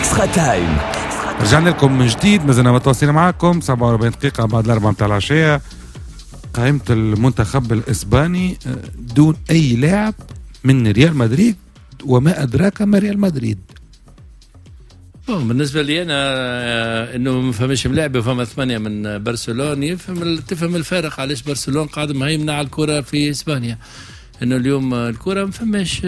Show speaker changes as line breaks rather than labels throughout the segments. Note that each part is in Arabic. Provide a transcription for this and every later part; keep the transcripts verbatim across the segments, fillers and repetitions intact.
إكسترا تايم.
رجعنا لكم من جديد، مازلنا متواصلين معاكم سبعة وأربعين دقيقة بعد الأربعة متاع العشية. قائمة المنتخب الإسباني دون أي لاعب من ريال مدريد، وما أدراك ما ريال مدريد.
بالنسبة لي أنا إنه ما فهمش ملاعب وفهم ثمانية من برشلونة، يفهم تفهم الفارق علاش برشلونة قاعد مهيمنة على الكرة في إسبانيا. إنه اليوم الكرة ما فماش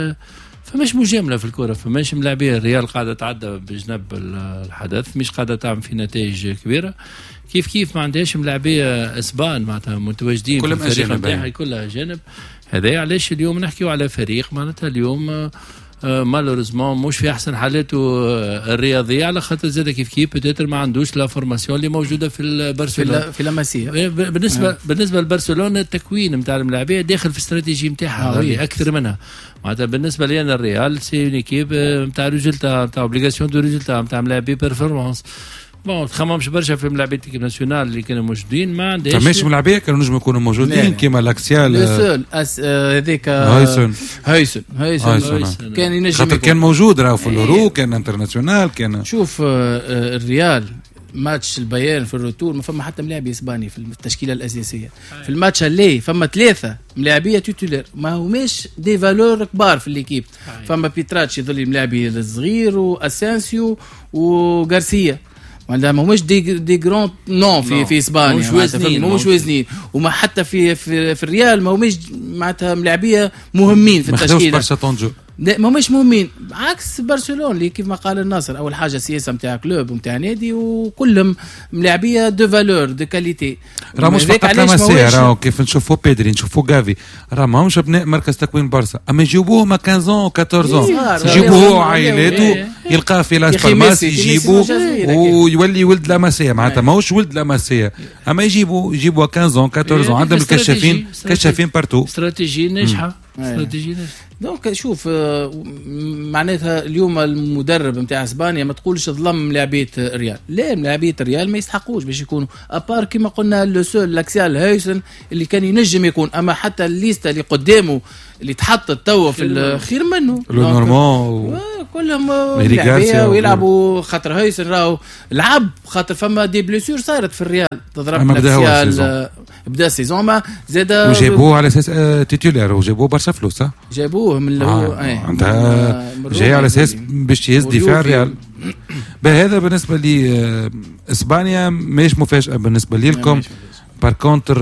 فماش مجاملة في الكرة، فماش ملاعبية. الريال قاعدة تعدى بجنب الحدث، مش قاعدة تعمل في نتائج كبيرة. كيف كيف ما عندهاش ملاعبية اسبان معناتها متواجدين
كلهم
في الفريق
أجانب،
نتاعها كلها أجانب. هذا علاش اليوم نحكيو على فريق معناتها اليوم مالوريزمون مش في احسن حالاته الرياضيه، على خاطر زاد كيف كيف بتاتر ما عندوش لا فورماسيون اللي موجوده في برشلونه
في لاماسيا.
بالنسبه آه. بالنسبه لبرشلونه التكوين نتاع الملاعبيه داخل في الاستراتيجيه نتاعها آه اكثر منها معناتها. بالنسبه لي انا الريال سي اون ايكيب نتاع ريزولتا نتاع اوبليغاسيون دو ريزولتا نتاع ملاعبي بيرفورمانس. بون تخممش برشا في ملاعبيه الكيب ناسيونال اللي كانوا موجودين، ما عندهاش
فماش ملاعبيه كانوا نجموا يكونوا موجودين كيما لاكسيال
هذيك
هايسون
هايسون هايسون كان ينجم
خاطر كان موجود راهو في الورو، كان انترناسيونال. كان
شوف الريال ماتش البيان في الروتور ما فما حتى ملاعب اسباني في التشكيله الاساسيه. في الماتش اللي فما ثلاثه ملاعبيه توتولير ما هماش دي فالور كبار في الليكيب. فما بيتراتشي ظل ملاعبي الصغير واسانسيو وغارسيا، ما هماش دي دي جران نون في في اسبانيا،
مش وزنين
مش وزنين. وما حتى في في, في الريال ما هماش معناتها ملاعبيه مهمين في التشكيله،
برشا طنجو
ما مش مهمين عكس برشلونة اللي كيف ما قال الناصر. اول حاجه السياسه نتاع كلوب ونتاع نادي وكلهم ملاعبيه دو فالور دو كاليتي.
راه مش فقط لاماسيا، راه كيف نشوفوا بيدري نشوفوا غافي، راه ماهمش ابناء مركز تكوين برشا، اما يجيبوه ما خمسة عشر و14 يجيبوه عائلاته يلقاه في لاس بالماس يجيبوه ويولي ولد لاماسيا معناتها ماهوش ولد لاماسيا، اما يجيبوا يجيبوا خمسة عشر و14 عندهم الكشافين كشافين بارتو.
استراتيجيه ناجحه استراتيجيه.
دونك شوف معناتها اليوم المدرب نتاع اسبانيا ما تقولش ظلم لاعبيه الريال، لا لاعبيه الريال ما يستحقوش باش يكونوا ابار كما قلنا لو سول لاكسيال هايسن اللي كان ينجم يكون، اما حتى الليسته اللي قدامه اللي تحطت توا في الخير منه
لو نورمال
كلهم لاعبيه ويلعبوا. خاطر هايسن راهو لعب خاطر فما دي بليسور صارت في الريال تضرب لاكسيال بدا السيزون ما زاد
وجابوه على اساس تيتولير وجابوه برشا فلوس. ها
جابوه من اللي هو
عندها جاي على اساس باش يهز دفاع الريال. بهذا بالنسبه لي اسبانيا ماهيش مفاجاه بالنسبه لكم. بار كونتر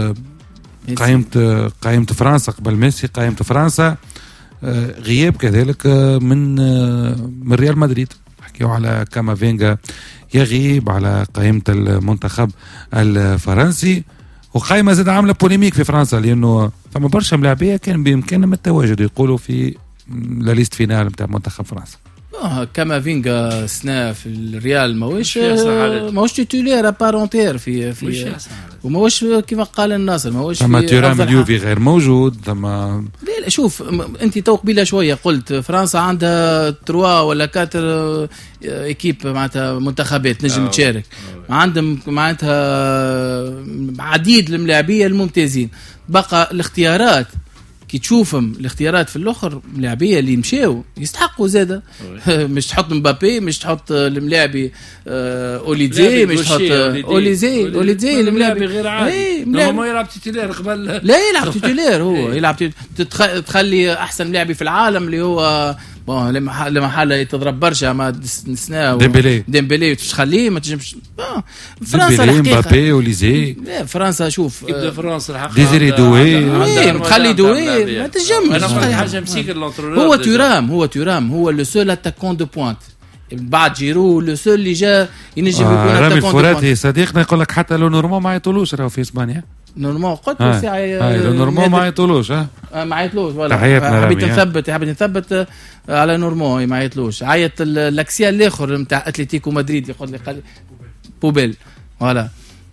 قائمه قائمه فرنسا قبل ميسي، قائمه فرنسا غياب كذلك من من ريال مدريد. حكيوا على كامافينغا يغيب على قائمه المنتخب الفرنسي، وقائمة زاد عاملة بوليميك في فرنسا لأنه فما برشا ملاعبية كان بإمكانهم التواجد يقولوا في لا ليست فينال نتاع منتخب فرنسا.
اه كامافينغا سنا في الريال ماهوش ماهوش تيتولير بارونتير في في وماهوش كيما قال الناصر ماهوش.
ثم تيرام اليوفي غير موجود. ثم
لا شوف انت تو قبيله شويه قلت فرنسا عندها تروا ولا كاتر ايكيب معناتها منتخبات نجم تشارك، عندهم معناتها عديد الملاعبيه الممتازين. بقى الاختيارات كي تشوفهم الاختيارات في الاخر ملاعبيه اللي مشاو يستحقوا زاده. مش تحط مبابي، مش تحط الملاعبي اوليزي، مش تحط اوليزي اوليزي الملاعبي
غير عادي. لما ما يلعب تيتولير قبل
لا يلعب تيتولير هو يلعب تخلي احسن لاعبي في العالم اللي هو بون لما حاله تضرب برشا ما نسناه
ديمبلي
ديمبلي تخليه ما تجمش. فرنسا
مبابي اوليزي
فرنسا شوف
فرنسا الحقيقه
ديزيري دوي
تخلي دوي ما تجمش.
حاجه مسيك
هو تورام هو تورام هو لو سول اتاكون دو بوينت بعد جيرو لو سول اللي جا ينجم يكون
اتاكون. رامي الفراتي صديقنا يقول لك حتى لو نورمال ما يطولوش راهو في اسبانيا.
نورمال قلت له
ساعه لو نورمال ما يطولوش. ها
ما عيطلوش ولا حبيت نثبت حبيت نثبت على نورمال ما عيطلوش. عيط الاكسيال الاخر نتاع اتلتيكو مدريد يقول لي بوبيل فوالا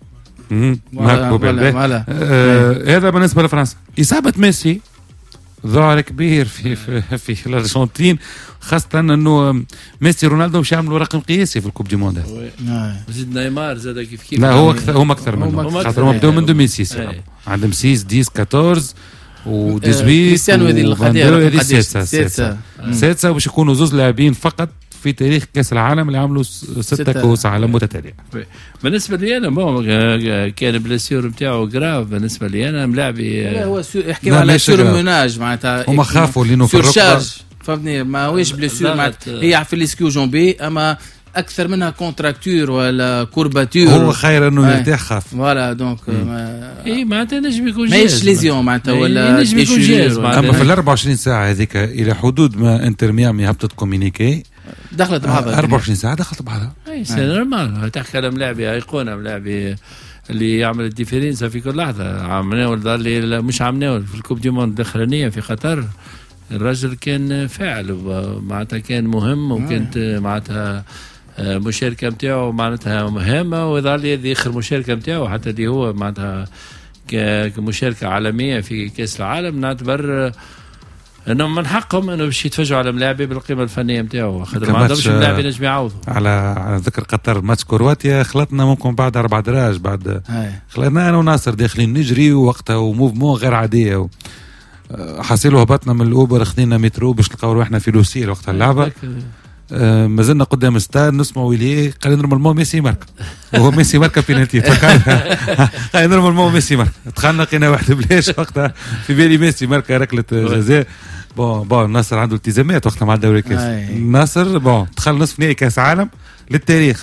مارك بوبيل. هذا بالنسبه لفرنسا. اصابه ميسي ظهر كبير في في, في الارجنتين، خاصه انه ميسي رونالدو مش يعملوا رقم قياسي في الكوب دي موند.
زيد نيمار زاد كيف كيف.
لا هو اكثر هم اكثر منه خاطر هم بداوا من ألفين وستة عندهم ستة عشرة أحد عشر و18
كريستيانو هذه القضيه
ستة ستة باش يكونوا زوز لاعبين فقط في تاريخ كاس العالم اللي عملوا ستة كؤوس عالم متتاليه.
بالنسبه لي انا كان بلاسيور نتاعو جراف. بالنسبه لي انا ملاعبي
هو يحكي على سورموناج معناتها
هما خافوا لانه في الركبه
فهمني ماهوش بلاسيور هي في الاسكيو جونبي اما اكثر منها كونتراكتور ولا كورباتور.
هو خير انه يرتاح خاف
فوالا دونك
اي معناتها نجم يكون
ماهيش ليزيون معناتها ولا
نجم يكون جاز.
اما في ال أربعة وعشرين ساعه هذيك الى حدود ما انتر ميامي هبطت كومينيكي
دخلت بعضها
أربعة وعشرين ساعه دخلت بعضها.
اي سي نورمال تحكي على ملاعبي ايقونه ملاعبي اللي يعمل الديفيرنسا في كل لحظه. عملناه اللي مش عملناه في الكوب دي موند الاخرانيه في قطر. الرجل كان فاعل معناتها كان مهم وكانت معناتها مشاركه نتاعو معناتها مهمه وظل هذه اخر مشاركه نتاعو حتى اللي هو معناتها كمشاركه عالميه في كاس العالم. نعتبر انهم من حقهم انه باش يتفاجئوا على ملاعبي بالقيمه الفنيه نتاعو خاطر ما عندهمش ملاعبي نجم يعوضوا.
على على ذكر قطر ماتش كرواتيا خلطنا ممكن بعد اربع دراج بعد خلطنا انا وناصر داخلين نجري وقتها وموفمون غير عاديه و حصيلوا هبطنا من الاوبر خذينا مترو باش نلقاو روحنا في لوسيل وقت اللعبه. آه ما زلنا قدام الستاد نسمع ويليه قال نورمالمون ميسي مارك وهو ميسي مارك بينالتي قال نورمالمون ميسي مارك دخلنا لقينا واحد بلاش وقتها في بالي ميسي مارك ركله جزاء. بون بون ناصر عنده التزامات وقتها مع الدوري الكاس. ناصر بون دخل نصف نهائي كاس عالم للتاريخ.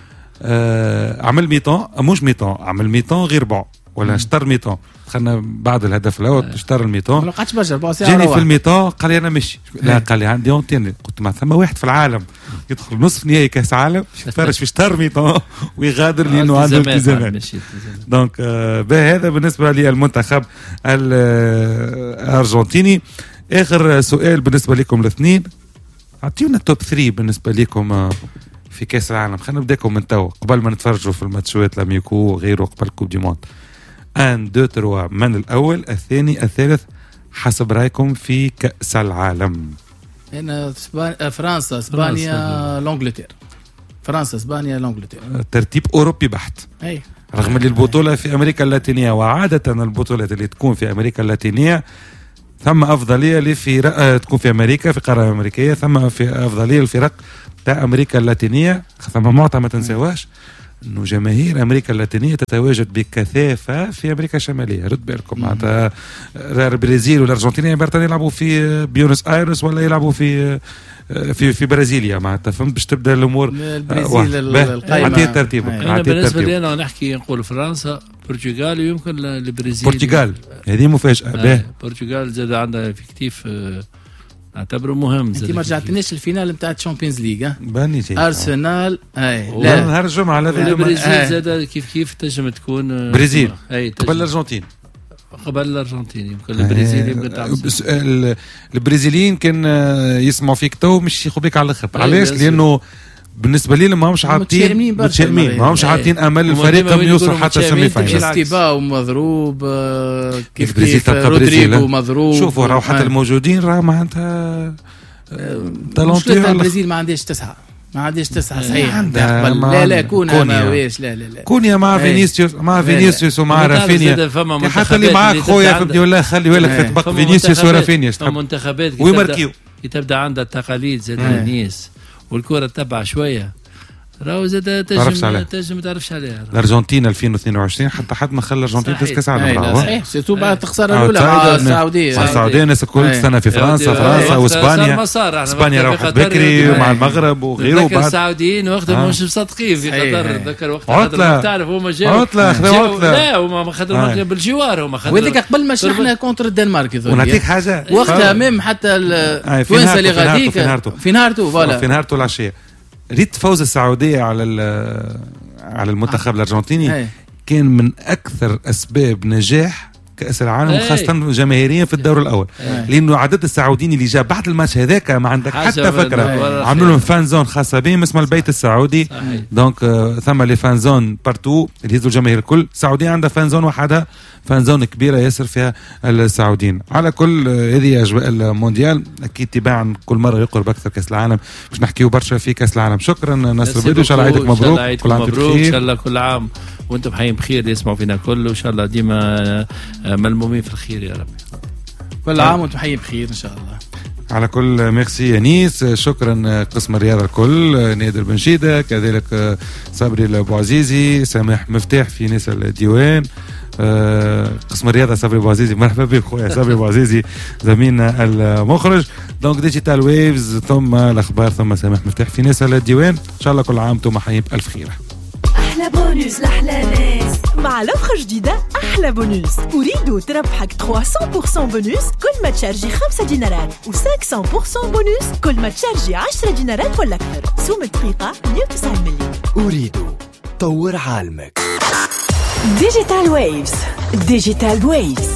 آه عمل ميتون مش ميتون عمل ميتون غير بون ولا اشتر ميتون. دخلنا بعد الهدف الاول اشتر الميتون
ما لقاتش برشا ربع ساعه
جاني في الميتون قال لي انا مشي. لا قال لي عندي اونتين. قلت ما ثم واحد في العالم يدخل نصف نهائي كاس عالم يتفرج في اشتر ميتون ويغادر لانه عنده التزامات. دونك آه هذا بالنسبه للمنتخب الارجنتيني. اخر سؤال بالنسبه لكم الاثنين اعطيونا توب ثلاثة بالنسبه لكم آه في كاس العالم. خلينا نبداكم من تو قبل ما نتفرجوا في الماتشات لاميكو وغيره قبل كوب دي موند. ان دو تروا من الاول الثاني الثالث حسب رايكم في كاس العالم.
هنا فرنسا اسبانيا لانجلتير. فرنسا اسبانيا لانجلتير
ترتيب اوروبي بحت.
اي
رغم ان البطوله في امريكا اللاتينيه وعاده البطولات اللي تكون في امريكا اللاتينيه ثم افضليه لفرق تكون في امريكا في القاره الامريكيه ثم في افضليه للفرق تاع امريكا اللاتينيه. ثم معطى ما تنساوهاش انه جماهير امريكا اللاتينيه تتواجد بكثافه في امريكا الشماليه. رد بالكم معناتها البرازيل والارجنتين يبرتان يلعبوا في بيونس ايرس ولا يلعبوا في في في برازيليا معناتها فهمت باش تبدا الامور.
البرازيل القائمه
عطيه ترتيب.
انا بالنسبه لي انا نحكي نقول فرنسا برتغال ويمكن البرازيل.
برتغال هذه مفاجاه.
آه برتغال زاد عندها افكتيف آه نعتبره مهم.
انت ما رجعتنيش الفينال نتاع الشامبيونز ليغ
باني
ارسنال اي
لا نهار الجمعه على
البرازيل زاد كيف كيف تنجم تكون
برازيل قبل الارجنتين
قبل الارجنتين يمكن البرازيل يمكن
تعمل. البرازيليين كان يسمعوا فيك تو مش ياخذوا بك على الاخر. علاش؟ لانه بالنسبه لي ما همش عاطين متشائمين ما همش عاطين امل الفريق انه يوصل حتى سيمي فاينل.
استيباو مضروب كيف كيف رودريغو مضروب.
شوفوا راهو حتى الموجودين راه معناتها
طالونتير. البرازيل ما عندهاش تسعه ما عندهاش تسعه صحيح. لا لا كونيا ما ويش لا لا لا
كونيا مع فينيسيوس مع فينيسيوس ومع رافينيا حتى اللي معاك خويا في بدي والله خلي بالك في طبق فينيسيوس ورافينيا
منتخبات
ويماركيو
تبدا عندها التقاليد زاد الناس والكره تتبع شويه راهو زاد تنجم تنجم ما تعرفش عليها.
الارجنتين ألفين واثنين وعشرين حتى حد ما خلى الارجنتين تسكس كاس عالم.
صحيح سيتو بعد الخساره الاولى مع السعوديه.
السعوديه الناس الكل سنه في فرنسا فرنسا واسبانيا اسبانيا روحت بكري مع المغرب وغيره.
بعد السعوديين وقتها مش مصدقين في قطر. ذكر وقتها تعرف هما جاوا
عطله خذوا عطله.
لا هما خاطر بالجوار هما خاطر
وهذيك قبل ما شحنا كونتر الدنمارك.
ونعطيك حاجه
وقتها ميم حتى التوانسه اللي غاديك في نهارته فوالا
في نهارته العشيه ريت فوز السعوديه على على المنتخب الارجنتيني كان من اكثر اسباب نجاح كاس العالم خاصه جماهيريا في الدور الاول. لانه عدد السعوديين اللي جاء بعد الماتش هذاك ما عندك حتى فكره. عملوا لهم فان زون خاصه بهم اسمها البيت السعودي. دونك ثم لي فان زون بارتو اللي يهزوا الجماهير الكل. السعوديه عندها فان زون وحدها فان زون كبيره ياسر فيها السعوديين. على كل هذه اجواء المونديال اكيد تباعا كل مره يقرب اكثر كاس العالم باش نحكيو برشا في كاس العالم. شكرا ناصر بيدو ان شاء الله عيدك مبروك
كل عام بخير ان شاء الله كل عام وانتم حيين بخير يسمعوا فينا كله وان شاء الله ديما ملمومين في الخير يا رب.
كل عام وانتم حيين بخير ان شاء الله.
على كل ميرسي يانيس. شكرا قسم الرياضة الكل، نادر بن شيدة، كذلك صبري البوعزيزي، سامح مفتاح في نساء الديوان، قسم الرياضة صبري بوعزيزي. مرحبا بك خويا صبري بوعزيزي زميلنا المخرج. دونك ديجيتال ويفز ثم الأخبار ثم سامح مفتاح في نساء الديوان. إن شاء الله كل عام وانتم حيين بألف خير.
أحلى بونوس لأحلى ناس مع لوفر جديدة. أحلى بونوس أريد تربحك ثلاثمية بالمية بونوس كل ما تشارجي خمسة دينارات و500% بونوس كل ما تشارجي عشرة دينارات ولا أكثر. سوم الدقيقة مية وتسعين مليون.
أريد طور عالمك.
ديجيتال ويفز. ديجيتال ويفز.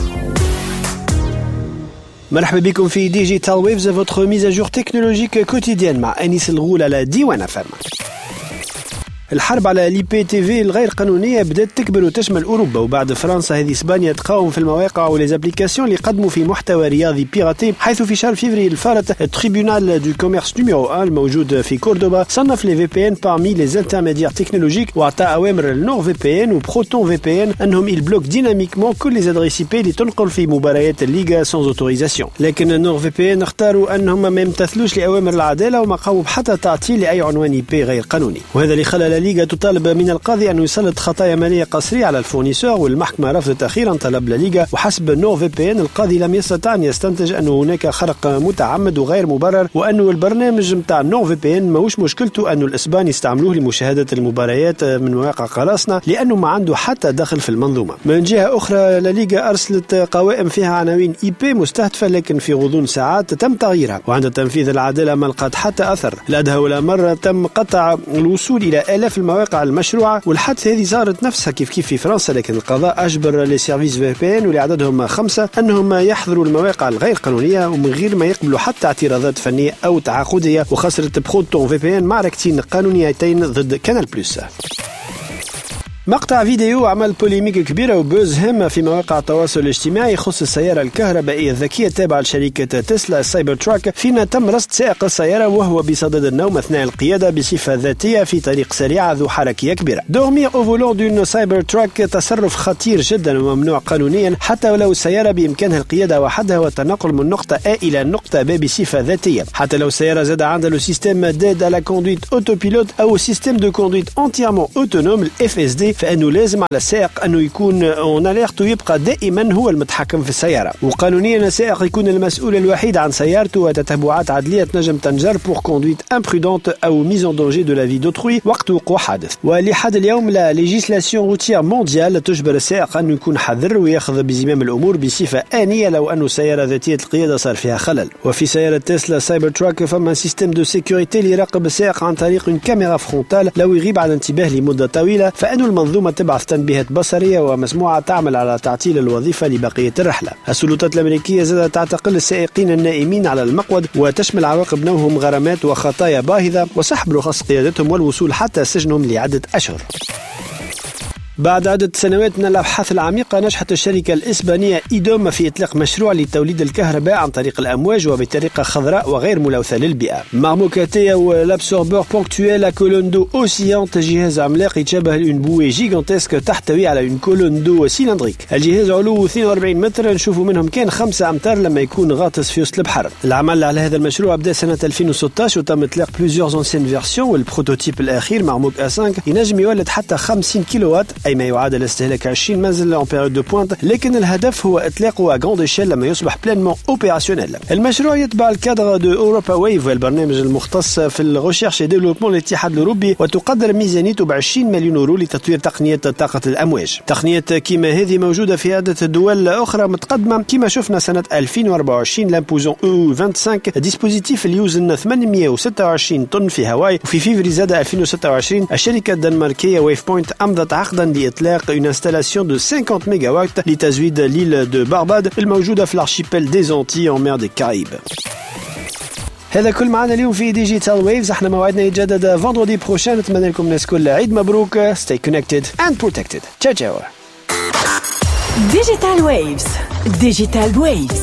مرحبا بكم في ديجيتال ويفز، votre mise à jour technologique quotidienne مع أنيس الغول على ديوان اف ام. الحرب على لي بي تي في الغير قانونيه بدات تكبر وتشمل اوروبا، وبعد فرنسا هذه اسبانيا تقاوم في المواقع وليزابليكاسيون اللي قدموا في محتوى رياضي بيراتي، حيث في شهر فيفري الفارط التريبيونال دو كوميرس نيميرو واحد الموجود في كوردوبا صنف لي في بي ان parmi les intermédiaires technologiques واعطى اوامر للنور في بي ان وبروتون في بي ان انهم يبلوك ديناميكمون كل لي زادريس اي بي اللي تنقل في مباريات الليغا سانز اوتوريزاسيون. لكن النور في بي ان اختاروا انهم ما يمتثلوش لاوامر العداله وما قاموا بحتى تعطيل لاي عنوان اي بي غير قانوني، وهذا اللي خلى الليغا تطالب من القاضي أنه يسلط خطايا مالية قصرية على الفورنيسور، والمحكمة رفضت أخيرا طلب الليغا. وحسب نور في بي ان القاضي لم يستطع أن يستنتج أن هناك خرق متعمد وغير مبرر، وأنه البرنامج متاع نور في بي ان ماهوش مشكلته أنه الإسبان يستعملوه لمشاهدة المباريات من مواقع قراصنة، لأنه ما عنده حتى دخل في المنظومة. من جهة أخرى الليغا أرسلت قوائم فيها عناوين اي بي مستهدفة، لكن في غضون ساعات تم تغييرها، وعند تنفيذ العدالة ما لقت حتى أثر. الأدهى ولا مرة تم قطع الوصول إلى آلاف المواقع المشروعة، والحادثة هذه صارت نفسها كيف كيف في فرنسا، لكن القضاء أجبر لي سيرفيس في بي ان واللي عددهم خمسة أنهم يحظروا المواقع الغير قانونية ومن غير ما يقبلوا حتى اعتراضات فنية أو تعاقدية. وخسرت بروتون في بي ان معركتين قانونيتين ضد كانال بلس. مقطع فيديو عمل بوليميك كبيرة وبوز هامة في مواقع التواصل الاجتماعي يخص السيارة الكهربائية الذكية التابعة لشركة تسلا سايبر تراك، فيما تم رصد سائق السيارة وهو بصدد النوم أثناء القيادة بصفة ذاتية في طريق سريع ذو حركية كبيرة. دورمير أو فولون دون سايبر تراك تصرف خطير جدا وممنوع قانونيا، حتى ولو السيارة بإمكانها القيادة وحدها والتنقل من نقطة A إلى نقطة B بصفة ذاتية، حتى لو السيارة زاد عندها لو سيستم ديد على كوندويت أوتوبيلوت أو سيستم دو كوندويت انتيرمون أوتونوم الاف اس دي، فإنه لازم على السائق أنه يكون اون اليرت ويبقى دائما هو المتحكم في السيارة. وقانونيا السائق يكون المسؤول الوحيد عن سيارته، وتتبعات عدلية تنجم تنجر بور كوندويت امبرودونت أو ميز ان دونجي دو لا في دوتروي وقت وقوع حادث. ولحد اليوم لا ليجيسلاسيون روتيير مونديال تجبر السائق أنه يكون حذر ويأخذ بزمام الأمور بصفة آنية لو أنه سيارة ذاتية القيادة صار فيها خلل. وفي سيارة تسلا سايبر تراك فما سيستم دو سيكوريتي اللي يراقب السائق عن طريق une كاميرا فرونتال، لو يغيب عن الانتباه لمدة طويلة فإنه المنظومة تبعث تنبيهات بصرية ومسموعة تعمل على تعطيل الوظيفة لبقية الرحلة. السلطات الأمريكية زادت تعتقل السائقين النائمين على المقود، وتشمل عواقب نومهم غرامات وخطايا باهظة وسحب رخص قيادتهم والوصول حتى سجنهم لعدة أشهر. بعد عدة سنوات من الأبحاث العميقة نجحت الشركة الإسبانية إيدوم في إطلاق مشروع لتوليد الكهرباء عن طريق الأمواج وبطريقة خضراء وغير ملوثة للبيئة. مارموكاتيا والابسوربور بونكتويل كولون دو اوسيانت، جهاز عملاق يتشبه لون بوي جيغانتسك تحتوي على اون كولون دو سيلندريك. الجهاز علوه اثنين وأربعين متر، نشوفوا منهم كان خمسة أمتار لما يكون غاطس في وسط البحر. العمل على هذا المشروع بدأ سنة ألفين وستة عشر وتم إطلاق بلوزيور أنسين فيرسيون، والبروتوتيب الأخير مارموك إيه خمسة ينجم يولد حتى خمسين كيلووات، أي ما يعادل استهلاك عشرين منزل en période de pointe، لكن الهدف هو إطلاقه à grande échelle لما يصبح pleinement opérationnel. المشروع يتبع الكادر دو أوروبا ويف والبرنامج المختص في الريشيرش وديفلوبمون الاتحاد الأوروبي، وتقدر ميزانيته بعشرين مليون يورو لتطوير تقنية طاقة الأمواج. تقنية كيما هذه موجودة في عدة دول أخرى متقدمة، كما شفنا سنة ألفين وأربعة وعشرين لامبوزون او خمسة وعشرين ديسبوزيتيف اللي يوزن ثمانمئة وستة وعشرين طن في هاواي. وفي فيفري زاد ألفين وستة وعشرين الشركة الدنماركية ويف بوينت أمضت عقدا لإطلاق une installation de cinquante mégawatts لتزويد l'île de Barbade الموجودة في الارشيبيل دي زونتي en mer des Caraïbes. هذا كل معنا اليوم في ديجيتال ويفز، احنا موعدنا يتجدد فندردي بروشان. نتمنى لكم الناس كل عيد مبروك. Stay connected and protected. Ciao ciao.
ديجيتال ويفز. ديجيتال ويفز.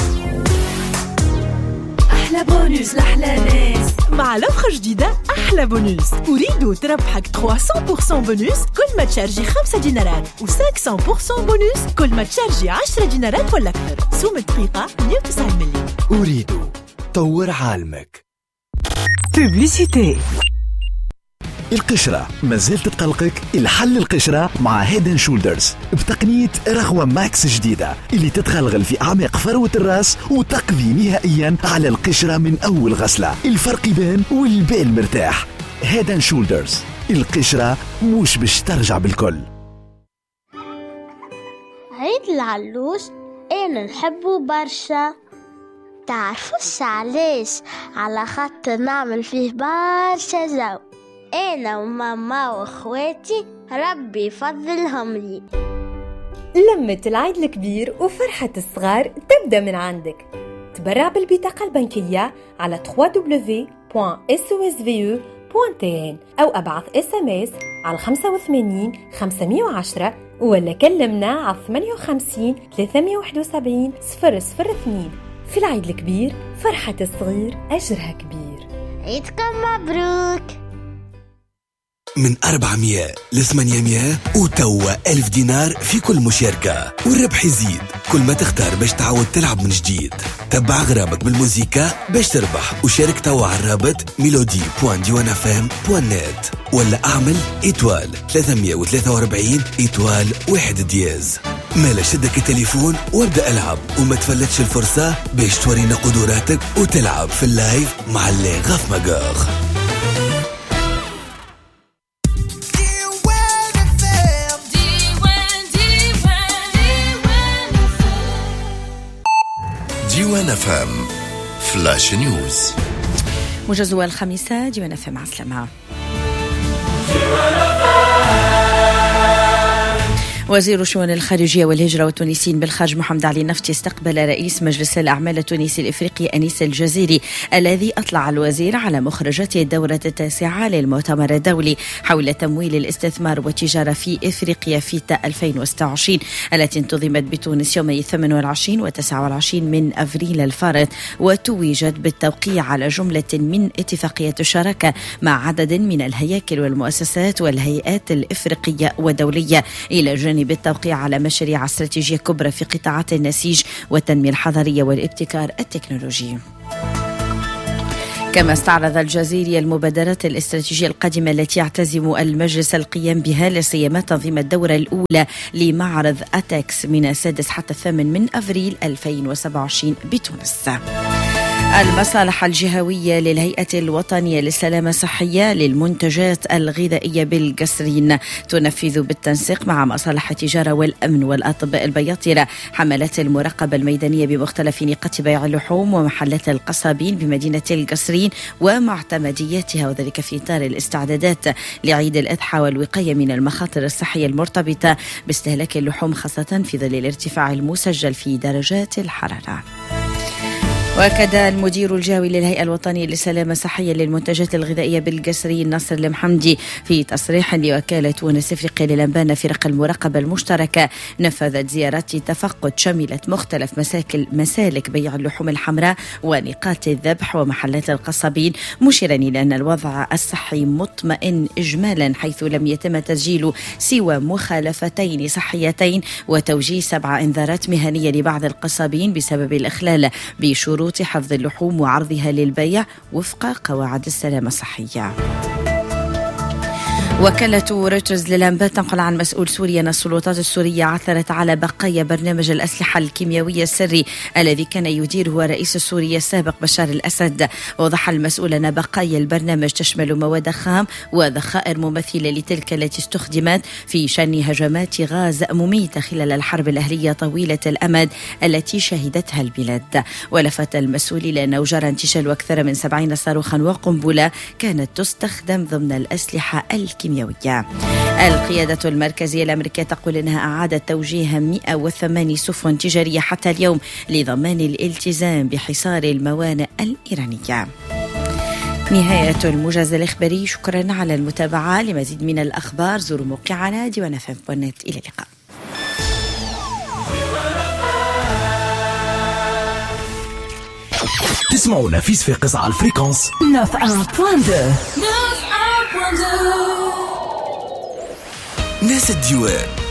أحلى بونوس لأحلى ناس مع لوفر جديدة. أحلى بونوس أريد تربحك ثلاثمية بالمية بونوس كل ما تشارجي خمسة دينارات و500% بونوس كل ما تشارجي عشرة دينارات ولا أكثر. سوم الدقيقة مية وتسعين مليون.
أريد طور عالمك.
بوبليسيتي.
القشرة مازال تتقلقك؟ الحل القشرة مع هيدن شولدرز بتقنية رغوة ماكس جديدة اللي تتغلغل في أعماق فروة الرأس وتقضي نهائيا على القشرة من أول غسلة. الفرق يبان والبال مرتاح. هيدن شولدرز، القشرة مش باش ترجع بالكل.
عيد العلوش أنا نحبه برشا. تعرفوش علاش؟ على خاطر نعمل فيه برشا جو، أنا وماما وأخواتي ربي يفضلهم لي.
لمة العيد الكبير وفرحة الصغار تبدأ من عندك. تبرع بالبطاقة البنكية على دبليو دبليو دبليو دوت اس او اس في او دوت تي ان أو أبعث اس ام اس على خمسة وثمانين خمسمية وعشرة ولا كلمنا على ثمانية وخمسين ثلاثمية وواحد وسبعين صفر صفر اثنين. في العيد الكبير فرحة الصغير أجرها كبير.
عيدكم مبروك.
من أربعمية لثمانمية وتوا ألف دينار في كل مشاركة، والربح يزيد كل ما تختار باش تعود تلعب من جديد. تبع غرابك بالموسيقى باش تربح، وشارك توا على الرابط ميلودي بوان ديوان اف ام بوان نت ولا اعمل إيتوال ثلاثمية وثلاثة وأربعين إيتوال واحد دياز. مالا شدك التليفون وابدأ العب وما تفلتش الفرصة باش تورينا قدراتك وتلعب في اللايف مع اللي غاف مقاخ.
ديوان اف ام فلاش نيوز.
موجز الخميسة. ديوان اف ام. مع السلامة. وزير الشؤون الخارجية والهجرة والتونسيين بالخارج محمد علي نفتي استقبل رئيس مجلس الأعمال التونسي الإفريقي أنيس الجزيري، الذي أطلع الوزير على مخرجات الدورة التاسعة للمؤتمر الدولي حول تمويل الاستثمار والتجارة في إفريقيا فيتا ألفين وستة وعشرين التي انتظمت بتونس يومي ثمانية وعشرين وتسعة وعشرين من أفريل الفارط، وتوجت بالتوقيع على جملة من اتفاقية الشراكة مع عدد من الهياكل والمؤسسات والهيئات الإفريقية ودولية، إلى جانب بالتوقيع على مشاريع استراتيجية كبرى في قطاعات النسيج والتنمية الحضرية والابتكار التكنولوجي. كما استعرض الجزيري المبادرات الاستراتيجية القادمة التي يعتزم المجلس القيام بها، لا سيما تنظيم الدورة الأولى لمعرض أتاكس من السادس حتى الثامن من أفريل ألفين وسبعة وعشرين بتونس. المصالح الجهوية للهيئة الوطنية للسلامة الصحية للمنتجات الغذائية بالقصرين تنفذ بالتنسيق مع مصالح التجارة والأمن والأطباء البياطرة حملات المراقبة الميدانية بمختلف نقاط بيع اللحوم ومحلات القصابين بمدينة القصرين ومعتمدياتها، وذلك في إطار الاستعدادات لعيد الأضحى والوقاية من المخاطر الصحية المرتبطة باستهلاك اللحوم، خاصة في ظل الارتفاع المسجل في درجات الحرارة. وكذا المدير الجوي للهيئة الوطنية للسلامة الصحية للمنتجات الغذائية بالقصري نصر المحمدي في تصريح لوكالة تونس إفريقيا للأنباء فرق المراقبة المشتركة نفذت زيارات تفقد شملت مختلف مساكل مسالك بيع اللحوم الحمراء ونقاط الذبح ومحلات القصابين، مشيرا إلى أن الوضع الصحي مطمئن إجمالا، حيث لم يتم تسجيل سوى مخالفتين صحيتين وتوجيه سبع إنذارات مهنية لبعض القصابين بسبب الإخلال بشروط حفظ اللحوم وعرضها للبيع وفق قواعد السلامة الصحية. وكالة رويترز للأنباء تنقل عن مسؤول سوريا أن السلطات السورية عثرت على بقايا برنامج الأسلحة الكيميائية السري الذي كان يديره رئيس سوريا السابق بشار الأسد. وضح المسؤول أن بقايا البرنامج تشمل مواد خام وذخائر مماثلة لتلك التي استخدمت في شن هجمات غاز مميتة خلال الحرب الأهلية طويلة الأمد التي شهدتها البلاد. ولفت المسؤول إلى أنه جرى انتشال أكثر من سبعين صاروخا وقنبلة كانت تستخدم ضمن الأسلحة الكيميائية. القيادة المركزية الأمريكية تقول أنها أعادت توجيه مئة وثمانية سفن تجارية حتى اليوم لضمان الالتزام بحصار الموانئ الإيرانية. نهاية الموجز الإخباري. شكرا على المتابعة. لمزيد من الأخبار زوروا موقعنا ديوان اف ام دوت نت. إلى اللقاء.
تسمعونا في صفاقس على الفريكونس
تسعة فاصلة اثنين.
ناس الديوان